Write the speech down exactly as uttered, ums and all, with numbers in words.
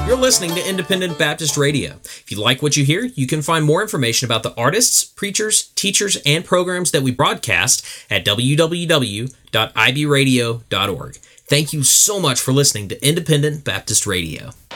You're listening to Independent Baptist Radio. If you like what you hear, you can find more information about the artists, preachers, teachers, and programs that we broadcast at w w w dot i b radio dot org. Thank you so much for listening to Independent Baptist Radio.